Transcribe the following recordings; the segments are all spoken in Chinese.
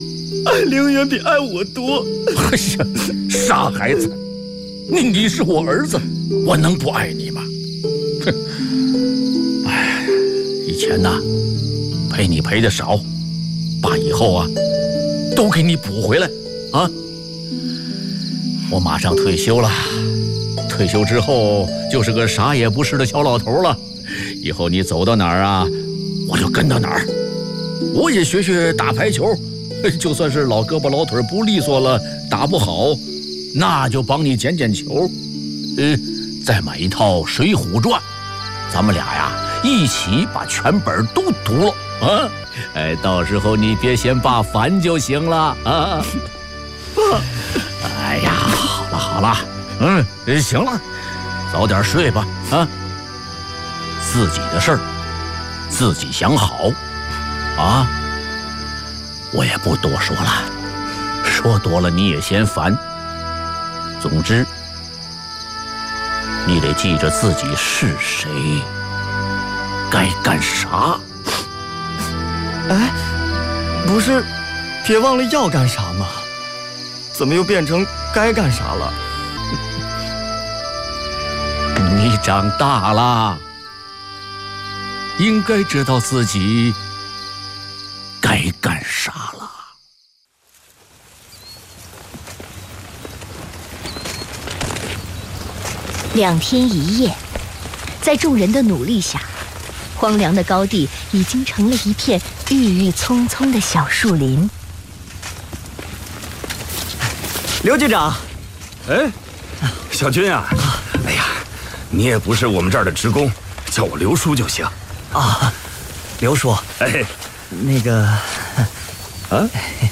爱陵园比爱我多。 哎呀，傻孩子，你是我儿子，我能不爱你吗？哼！哎，以前呐，陪你陪的少，爸以后啊，都给你补回来啊！我马上退休了，退休之后就是个啥也不是的小老头了。以后你走到哪儿啊，我就跟到哪儿。我也学学打排球，就算是老胳膊老腿不利索了，打不好，那就帮你捡捡球。再买一套《水浒传》，咱们俩呀一起把全本都读了啊！哎，到时候你别嫌爸烦就行了啊！爸，哎呀，好了，行了，早点睡吧啊！自己的事儿自己想好啊！我也不多说了，说多了你也嫌烦。总之，你得记着自己是谁，该干啥。 哎，不是，别忘了要干啥吗？怎么又变成该干啥了？ 你长大了，应该知道自己该干啥了。 2天1夜，在众人的努力下，荒凉的高地已经成了一片郁郁葱葱的小树林。 刘局长， 哎，小军啊，哎呀，你也不是我们这儿的职工，叫我刘叔就行。 啊，刘叔， 哎， 那个， 啊，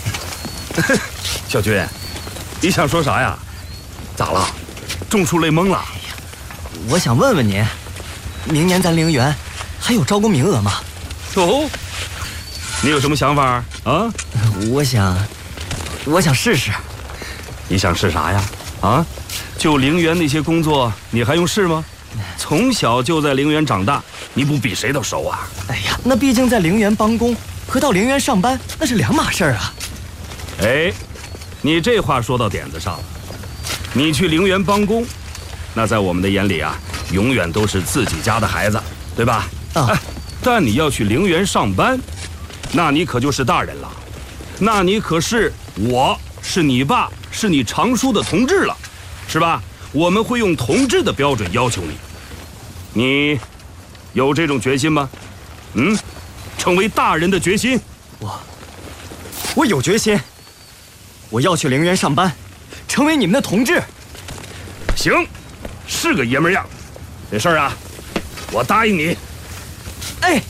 小军，你想说啥呀？咋了？中暑累懵了？ 我想问问您，明年咱陵园还有招工名额吗？ 哦，你有什么想法啊？ 我想试试。 你想试啥呀？啊，就陵园那些工作，你还用试吗？从小就在陵园长大，你不比谁都熟啊？ 哎呀，那毕竟在陵园帮工和到陵园上班那是两码事儿啊。 哎，你这话说到点子上了。你去陵园帮工，那在我们的眼里啊，永远都是自己家的孩子，对吧？ 啊， 哎，但你要去陵园上班，那你可就是大人了，那你可是我是你爸，是你常叔的同志了，是吧？我们会用同志的标准要求你，你有这种决心吗？成为大人的决心？ 我有决心，我要去陵园上班，成为你们的同志。 行，是个爷们样，这事儿啊，我答应你。 哎，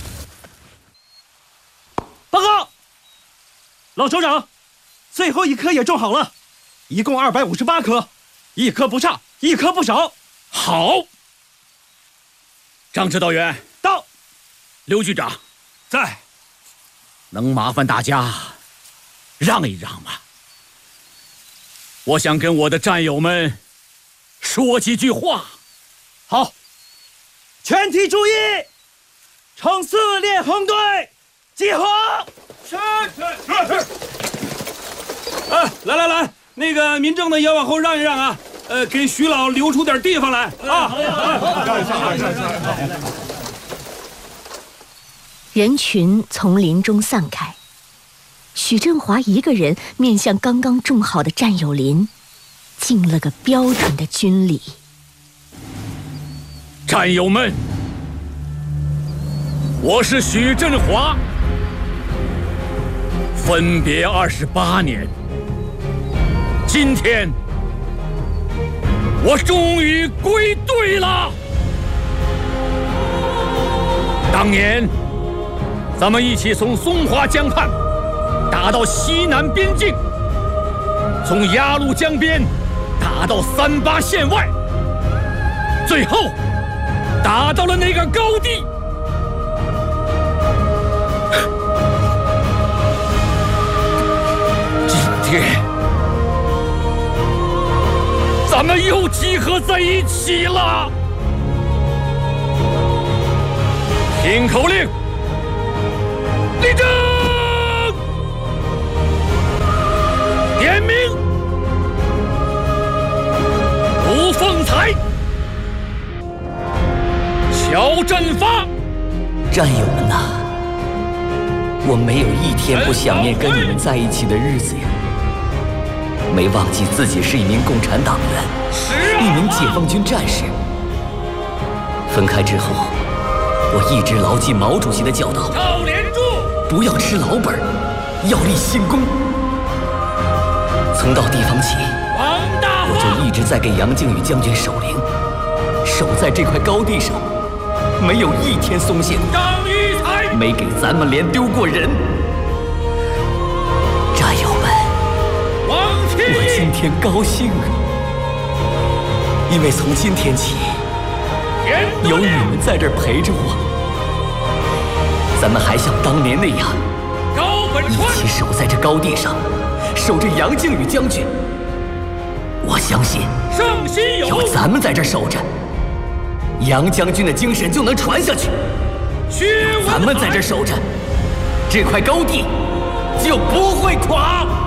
报告，老首长，最后一颗也种好了，一共258颗，一颗不差，一颗不少。 好，张指导员到， 刘局长在， 能麻烦大家让一让吗？我想跟我的战友们说几句话。 好，全体注意，呈4列横队，集合。是。来，那个民政的也往后让一让啊，给徐老留出点地方来啊。 人群从林中散开，许振华一个人面向刚刚种好的战友林，敬了个标准的军礼。 战友们，我是许振华，分别28年，今天我终于归队了。当年咱们一起从松花江畔打到西南边境，从鸭绿江边打到38线外，最后打到了那个高地。今天咱们又集合在一起了。听口令，立正！ 战友们呐，我没有一天不想念跟你们在一起的日子呀。没忘记自己是一名共产党员，一名解放军战士。分开之后，我一直牢记毛主席的教导： 赵连柱， 不要吃老本，要立新功。从到地方起，我就一直在给杨靖宇将军守灵，守在这块高地上，没有一天松懈过，没给咱们连丢过人。战友们，我今天高兴啊，因为从今天起，有你们在这儿陪着我，咱们还像当年那样，一起守在这高地上，守着杨靖宇将军。我相信，有咱们在这儿守着，杨将军的精神就能传下去。有咱们在这儿守着，这块高地就不会垮。